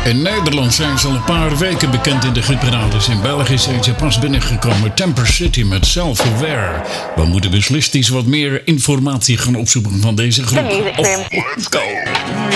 In Nederland zijn ze al een paar weken bekend in de hitparades. In België zijn ze pas binnengekomen. Temper City met Self-Aware. We moeten beslist iets wat meer informatie gaan opzoeken van deze groep. Let's go.